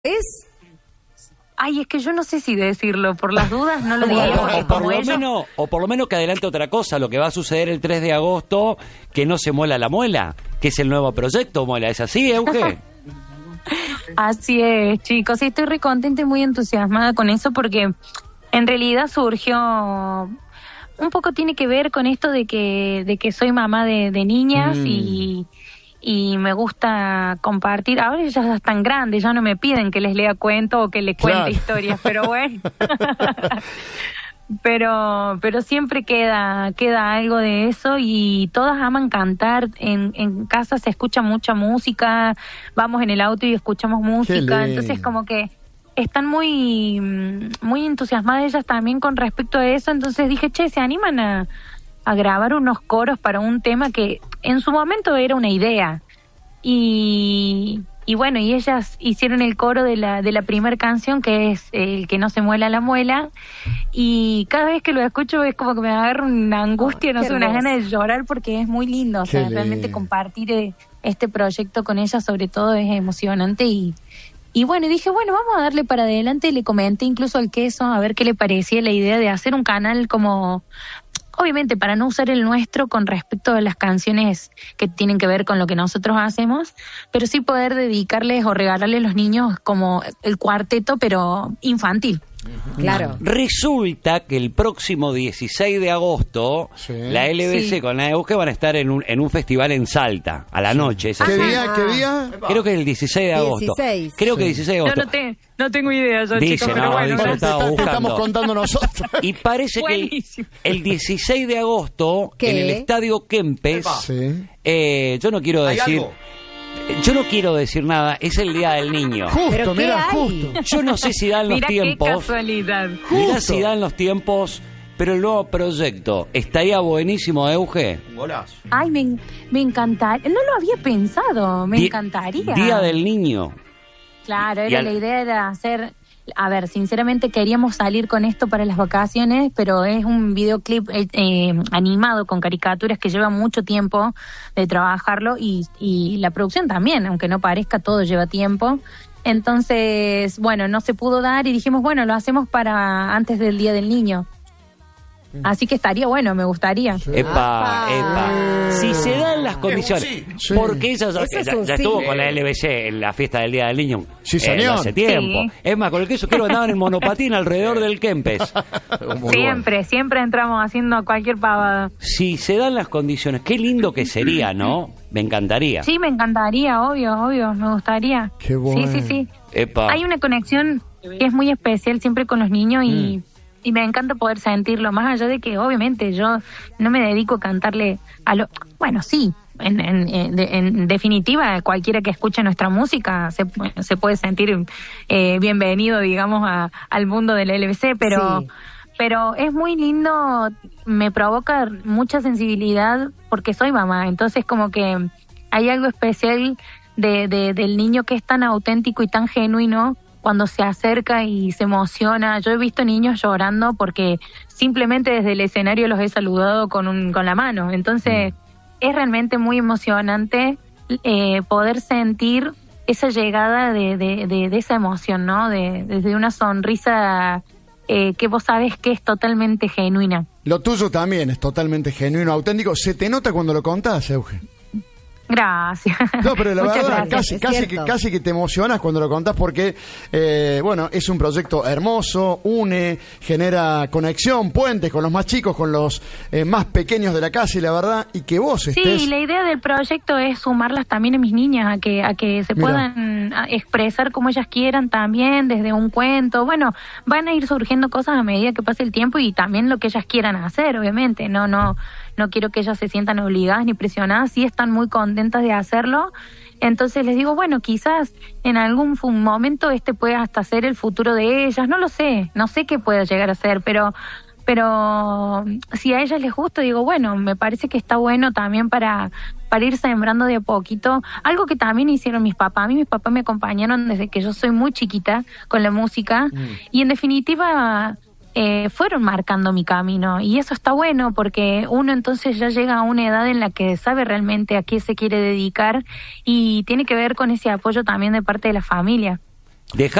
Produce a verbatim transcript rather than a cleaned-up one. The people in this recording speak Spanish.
¿Es? Ay, es que yo no sé si decirlo, por las dudas no lo diría. O, o, por lo menos, o por lo menos que adelante otra cosa, lo que va a suceder el tres de agosto, que no se muela la muela, que es el nuevo proyecto Muela. ¿Es así, Euge? Así es, chicos, y estoy re contenta y muy entusiasmada con eso porque en realidad surgió, un poco tiene que ver con esto de que de que soy mamá de, de niñas mm. y, y me gusta compartir. Ahora ellas ya están grandes, ya no me piden que les lea cuentos o que les cuente claro. historias, pero bueno. Pero pero siempre queda queda algo de eso y todas aman cantar. En, en casa se escucha mucha música, vamos en el auto y escuchamos música, entonces como que están muy muy entusiasmadas ellas también con respecto a eso. Entonces dije, che, ¿se animan a, a grabar unos coros para un tema que en su momento era una idea? Y... Y bueno, y ellas hicieron el coro de la de la primera canción, que es El que no se muela la muela, y cada vez que lo escucho es como que me agarra una angustia, no sé, una ganas de llorar porque es muy lindo, o sea, realmente compartir este proyecto con ellas sobre todo es emocionante y y bueno, y dije, bueno, vamos a darle para adelante, y le comenté incluso al Queso a ver qué le parecía la idea de hacer un canal como... Obviamente, para no usar el nuestro con respecto a las canciones que tienen que ver con lo que nosotros hacemos, pero sí poder dedicarles o regalarles a los niños como el cuarteto, pero infantil. Claro. Resulta que el próximo dieciséis de agosto, sí. la L B C sí. con la Euge van a estar en un, en un festival en Salta, a la noche. ¿Es ¿Qué día? ¿Qué día? Creo que es el dieciséis de agosto. dieciséis. Creo sí. que dieciséis de agosto. Yo no, te, no tengo idea, yo, dice, chicos, no, pero bueno. Dice, No, estaba buscando. Estamos contando nosotros. Y parece Buenísimo. que el, el dieciséis de agosto, ¿qué? En el Estadio Kempes, sí. eh, yo no quiero decir... Algo? Yo no quiero decir nada, es el Día del Niño. Justo, mira, justo. Yo no sé si dan los Mirá tiempos. Qué casualidad. Mira si dan los tiempos, pero el nuevo proyecto estaría buenísimo, Euge. Golazo. Ay, me, me encantaría. No lo había pensado, me Di- encantaría. Día del Niño. Claro, era al... la idea era hacer... A ver, sinceramente queríamos salir con esto para las vacaciones, pero es un videoclip eh, eh, animado con caricaturas que lleva mucho tiempo de trabajarlo y, y la producción también, aunque no parezca, todo lleva tiempo. Entonces, bueno, no se pudo dar y dijimos, bueno, lo hacemos para antes del Día del Niño. Así que estaría bueno, me gustaría. Sí. Epa, epa. Si se dan las condiciones, sí, sí. porque ella ya, ya, ya estuvo sí. con la L B C en la fiesta del Día del Niño sí, eh, hace tiempo. Sí. Es más, con el queso creo que andaban en monopatín alrededor del Kempes. Siempre, siempre entramos haciendo cualquier pavada. Si se dan las condiciones, qué lindo que sería, ¿no? Me encantaría. Sí, me encantaría, obvio, obvio, me gustaría. Qué bueno. Sí, sí, sí. Epa. Hay una conexión que es muy especial siempre con los niños y... Mm. Y me encanta poder sentirlo, más allá de que obviamente yo no me dedico a cantarle a lo... Bueno, sí, en, en, en, en definitiva, cualquiera que escuche nuestra música se, se puede sentir eh, bienvenido, digamos, a, al mundo del L B C, pero, sí. pero es muy lindo, me provoca mucha sensibilidad porque soy mamá, entonces como que hay algo especial de, de, del niño que es tan auténtico y tan genuino cuando se acerca y se emociona. Yo he visto niños llorando porque simplemente desde el escenario los he saludado con un, con la mano. Entonces, mm. es realmente muy emocionante eh, poder sentir esa llegada de, de, de, de esa emoción, ¿no? De, desde una sonrisa eh, que vos sabés que es totalmente genuina. Lo tuyo también es totalmente genuino, auténtico. ¿Se te nota cuando lo contás, Euge? Gracias. No, pero la Muchas verdad, gracias, casi, casi, que, casi que te emocionas cuando lo contás porque, eh, bueno, es un proyecto hermoso, une, genera conexión, puentes con los más chicos, con los eh, más pequeños de la casa y la verdad, y que vos estés... Sí, la idea del proyecto es sumarlas también a mis niñas, a que a que se Mira. puedan expresar como ellas quieran también, desde un cuento. Bueno, van a ir surgiendo cosas a medida que pase el tiempo y también lo que ellas quieran hacer, obviamente. No, no, no quiero que ellas se sientan obligadas ni presionadas, sí están muy contentas de hacerlo, entonces les digo, bueno, quizás en algún momento este pueda hasta ser el futuro de ellas, no lo sé, no sé qué pueda llegar a ser, pero pero si a ellas les gusta, digo, bueno, me parece que está bueno también para, para ir sembrando de a poquito, algo que también hicieron mis papás. A mí mis papás me acompañaron desde que yo soy muy chiquita con la música, mm. y en definitiva eh, fueron marcando mi camino, y eso está bueno porque uno entonces ya llega a una edad en la que sabe realmente a qué se quiere dedicar, y tiene que ver con ese apoyo también de parte de la familia. Deja